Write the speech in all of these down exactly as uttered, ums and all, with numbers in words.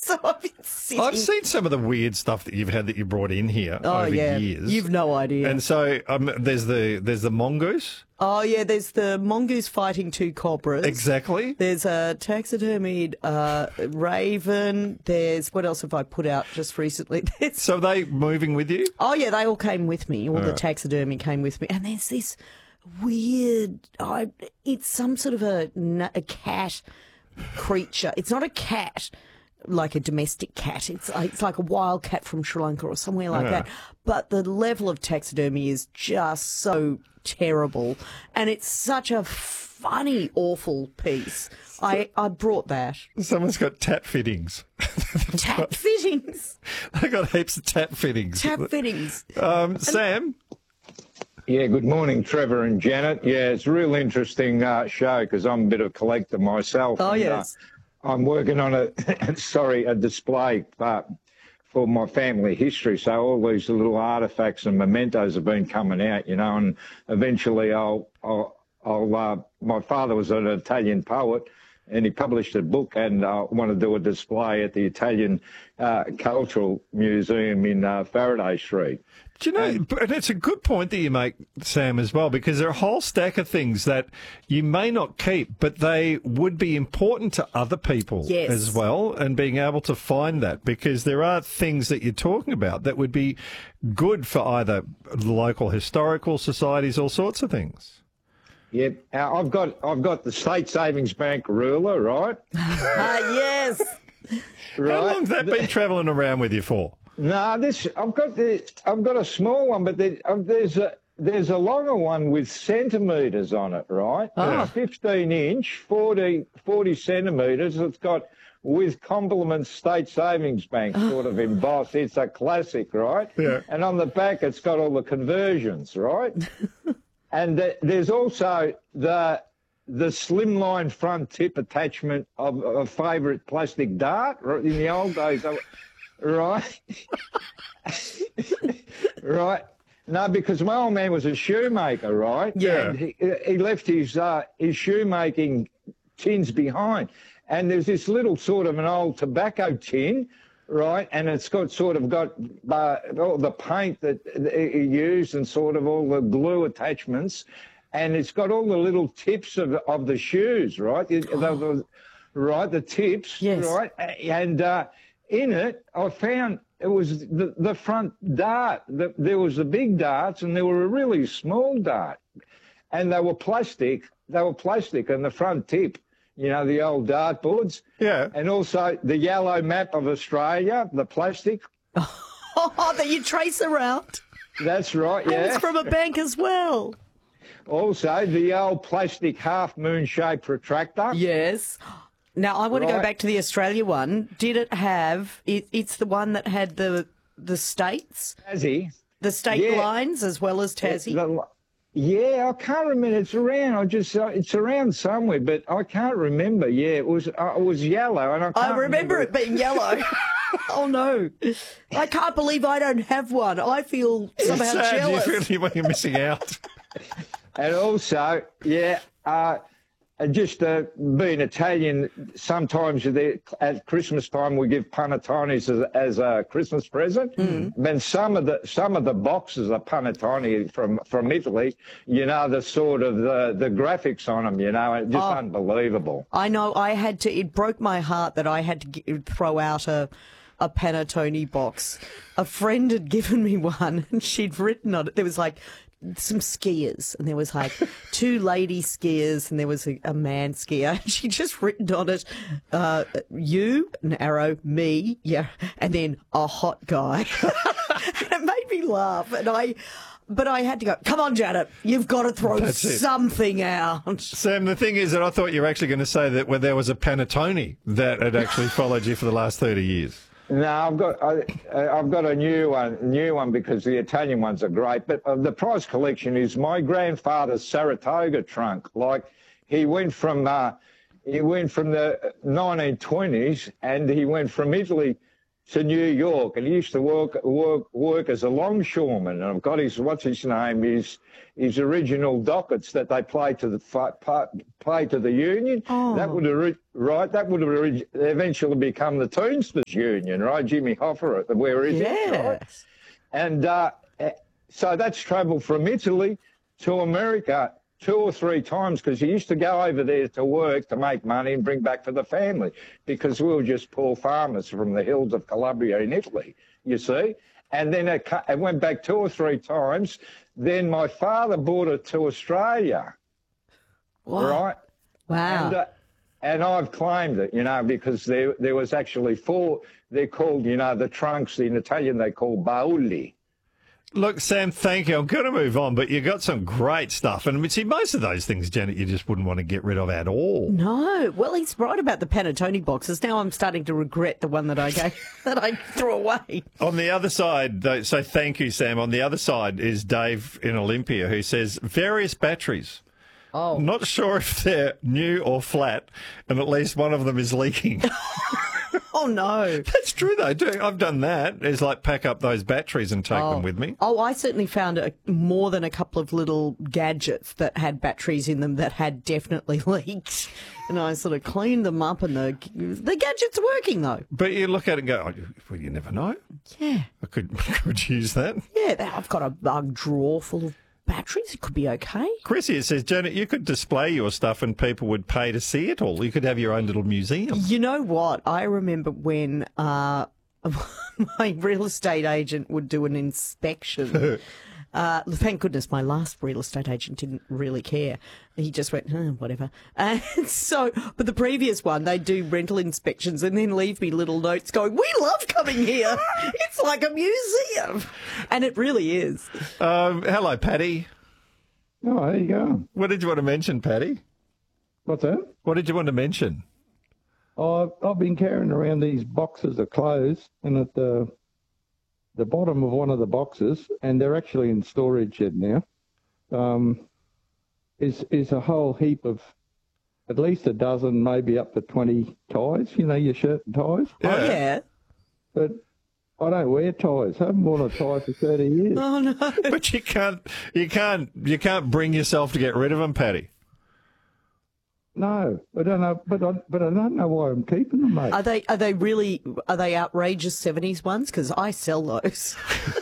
So I've been sitting. I've seen some of the weird stuff that you've had that you brought in here oh, over yeah. years. You've no idea. And so um, there's the there's the mongoose. Oh, yeah, there's the mongoose fighting two cobras. Exactly. There's a taxidermied uh, raven. There's, what else have I put out just recently? There's, So are they moving with you? oh, yeah, they all came with me. All, All the right. taxidermy came with me. And there's this weird, I, it's some sort of a, a cat creature. It's not a cat like a domestic cat. It's like, it's like a wild cat from Sri Lanka or somewhere like Yeah. that. But the level of taxidermy is just so terrible. And it's such a funny, awful piece. I, I brought that. Someone's got tap fittings. Tap fittings. They got heaps of tap fittings. Tap fittings. Um, Sam? Yeah, good morning, Trevor and Janet. Yeah, it's a real interesting uh, show because I'm a bit of a collector myself. Oh, and, yes. Uh, I'm working on a, sorry, a display uh, for my family history. So all these little artefacts and mementos have been coming out, you know, and eventually I'll, I'll, I'll uh, my father was an Italian poet and he published a book and I uh, want to do a display at the Italian uh, Cultural Museum in uh, Faraday Street. Do you know, and it's a good point that you make, Sam, as well, because there are a whole stack of things that you may not keep, but they would be important to other people Yes. as well, and being able to find that, because there are things that you're talking about that would be good for either local historical societies, all sorts of things. Yeah, uh, I've got I've got the State Savings Bank ruler, right? Ah, yes. Right. How long's that been travelling around with you for? No, this I've got the I've got a small one, but there, uh, there's a there's a longer one with centimetres on it, right? Ah. fifteen inch, forty, forty centimetres. It's got with compliments State Savings Bank sort of embossed. It's a classic, right? Yeah. And on the back, it's got all the conversions, right? And th- there's also the the slimline front tip attachment of a favourite plastic dart right, in the old days. I, Right. Right. No, because my old man was a shoemaker, right? Yeah. And he, he left his uh, his shoemaking tins behind. And there's this little sort of an old tobacco tin, right? And it's got sort of got uh, all the paint that he used and sort of all the glue attachments. And it's got all the little tips of, of the shoes, right? The, the, right, the tips, Yes. right? And... Uh, in it, I found it was the, the front dart. The, there was the big darts and there were a really small dart. And they were plastic. They were plastic and the front tip, you know, the old dart boards. Yeah. And also the yellow map of Australia, the plastic. Oh, that you trace around. That's right, And yeah. it's from a bank as well. Also the old plastic half moon shaped protractor. Yes. Now, I want to go Right. back to the Australia one. Did it have, it, it's the one that had the the states, Tassie. the state Yeah. lines as well as Tassie? The- Yeah, I can't remember. It's around. I just uh, it's around somewhere, but I can't remember. Yeah, it was uh, it was yellow, and I can't I remember it being yellow. Oh, no. I can't believe I don't have one. I feel somehow Sad, jealous. you feel like you're missing out. And also, yeah, uh, and just uh, being Italian, sometimes they, at Christmas time we give panettones as, as a Christmas present. Mm. Then some of the some of the boxes of panettone from from Italy, you know, the sort of the, the graphics on them, you know, just Oh. unbelievable. I know I had to, it broke my heart that I had to g throw out a, a panettone box. A friend had given me one and she'd written on it, there was like some skiers and there was like two lady skiers and there was a, a man skier. She'd just written on it, uh, you, an arrow, me, yeah, and then a hot guy. And it made me laugh and I... But I had to go, come on, Janet, you've got to throw That's it. something out. Sam, the thing is that I thought you were actually going to say that where there was a panettone that had actually followed you for the last thirty years. No, I've got I, I've got a new one, new one because the Italian ones are great. But uh, the prize collection is my grandfather's Saratoga trunk. Like he went from uh, he went from the nineteen twenties and he went from Italy to New York, and he used to work work work as a longshoreman. And I've got his what's his name his his original dockets that they play to the play to the union. Oh. That would have right. That would have eventually become the Teamsters Union, right? Jimmy Hoffa, where is Yes. it? Right? And uh, so that's travel from Italy to America two or three times, because he used to go over there to work to make money and bring back for the family, because we were just poor farmers from the hills of Calabria in Italy, you see. And then it, it went back two or three times. Then my father brought it to Australia, Wow. right? Wow. And, uh, and I've claimed it, you know, because there there was actually four, they're called, you know, the trunks, in Italian they call bauli. Look, Sam, thank you. I'm going to move on, but you got some great stuff. And I mean, see, most of those things, Janet, you just wouldn't want to get rid of at all. No. Well, he's right about the panettone boxes. Now I'm starting to regret the one that I gave, that I threw away. On the other side, though, so thank you, Sam. On the other side is Dave in Olympia, who says various batteries. Oh. Not sure if they're new or flat, and at least one of them is leaking. Oh, no. That's true, though. Doing, I've done that. Is like pack up those batteries and take Oh. them with me. Oh, I certainly found a, more than a couple of little gadgets that had batteries in them that had definitely leaked. And I sort of cleaned them up, and the the gadget's working, though. But you look at it and go, oh, well, you never know. Yeah. I could, could use that. Yeah, that- I've got a, a drawer full of batteries. It could be okay. Chris here says, Janet, you could display your stuff and people would pay to see it all. You could have your own little museum. You know what? I remember when uh, my real estate agent would do an inspection. Uh, thank goodness my last real estate agent didn't really care. He just went, oh, whatever. And so, but the previous one, they do rental inspections and then leave me little notes going, we love coming here. It's like a museum. And it really is. Um, hello, Paddy. Oh, there you go. What did you want to mention, Paddy? What's that? What did you want to mention? Oh, I've, I've been carrying around these boxes of clothes, and at the the bottom of one of the boxes, and they're actually in storage shed now, um, is is a whole heap of at least a dozen, maybe up to twenty ties. You know, your shirt and ties. Oh, yeah. But I don't wear ties. I haven't worn a tie for thirty years. Oh, no. But you can't, you can't, you can't bring yourself to get rid of them, Paddy. No, I don't know, but I, but I don't know why I'm keeping them, mate. Are they, are they really, are they outrageous seventies ones? Because I sell those.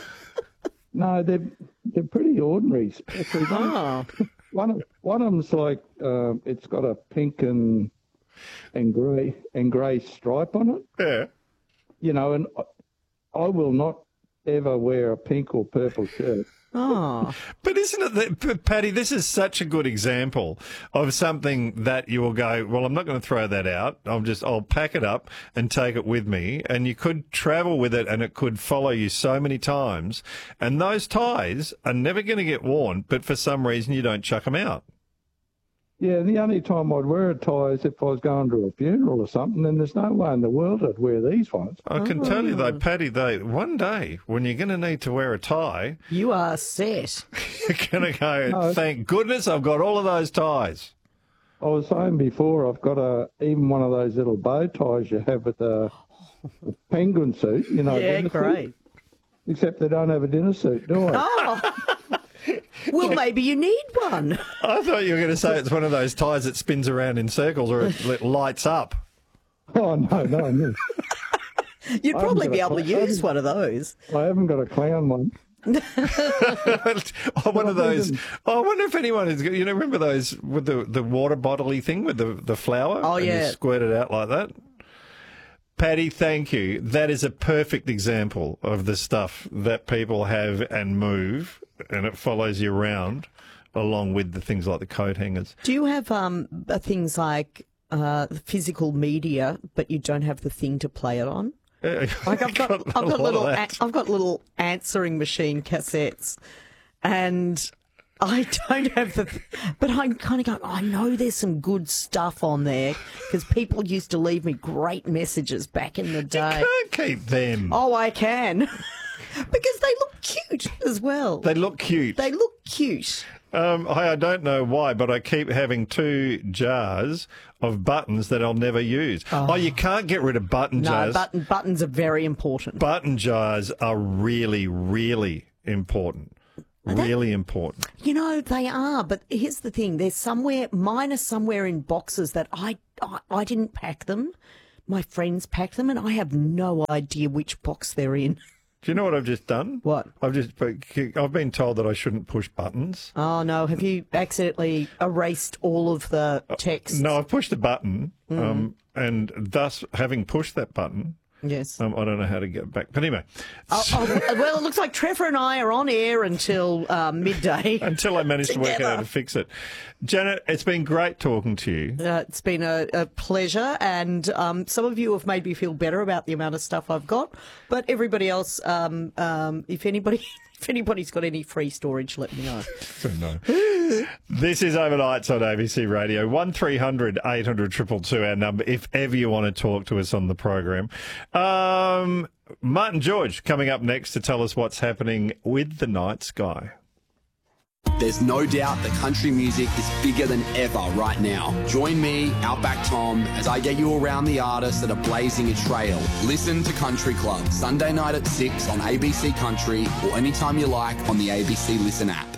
No, they're they're pretty ordinary. Actually, one, Oh. one of one of them's like uh, it's got a pink and and grey and grey stripe on it. Yeah. You know, and I, I will not ever wear a pink or purple shirt. Oh. But isn't it that, P- Paddy, this is such a good example of something that you will go, well, I'm not going to throw that out. I'll just, I'll pack it up and take it with me. And you could travel with it and it could follow you so many times. And those ties are never going to get worn, but for some reason you don't chuck them out. Yeah, the only time I'd wear a tie is if I was going to a funeral or something, and there's no way in the world I'd wear these ones. I can tell you though, Paddy, though, one day when you're going to need to wear a tie, You are set. you're going to go, No. thank goodness I've got all of those ties. I was saying before, I've got a even one of those little bow ties you have with the, the penguin suit, you know. Yeah, dinner suit. great. Except they don't have a dinner suit, do I? Oh. Well, maybe you need one. I thought you were going to say it's one of those ties that spins around in circles or it, it lights up. Oh, no, no, no. You'd I probably haven't be got able a to cl- use one of those. I haven't got a clown one. oh, one of those. Oh, I wonder if anyone is. You know, remember those with the the water bottle-y thing with the the flower? Oh, and yeah. You squirt it out like that. Paddy, thank you. That is a perfect example of the stuff that people have and move, and it follows you around, along with the things like the coat hangers. Do you have um uh, things like uh physical media, but you don't have the thing to play it on? Like I've got, I've got a lot of little, that. a, I've got little answering machine cassettes, and I don't have the, but I'm kind of going, I know there's some good stuff on there because people used to leave me great messages back in the day. Can't keep them. Oh, I can, because they look cute as well. They look cute. They look cute. Um, I, I don't know why, but I keep having two jars of buttons that I'll never use. Oh, oh you can't get rid of button no, jars. No, button, buttons are very important. Button jars are really, really important. Really important. You know, they are, but here's the thing. There's somewhere, mine are somewhere in boxes that I, I, I didn't pack them. My friends packed them, and I have no idea which box they're in. Do you know what I've just done? What? I've just I've been told that I shouldn't push buttons. Oh no! Have you accidentally erased all of the text? No, I've pushed a button, Mm. um, and thus having pushed that button. Yes. Um, I don't know how to get back. But anyway. Oh, oh, well, it looks like Trevor and I are on air until um, midday. Until I manage to work out how to fix it. Janet, it's been great talking to you. Uh, it's been a, a pleasure, and um, some of you have made me feel better about the amount of stuff I've got. But everybody else, um, um, if anybody... If anybody's got any free storage, let me know. No. This is Overnights on A B C Radio. one three hundred eight hundred two two two, our number, if ever you want to talk to us on the program. Um, Martin George coming up next to tell us what's happening with the night sky. There's no doubt that country music is bigger than ever right now. Join me, Outback Tom, as I get you around the artists that are blazing a trail. Listen to Country Club, Sunday night at six on A B C Country, or anytime you like on the A B C Listen app.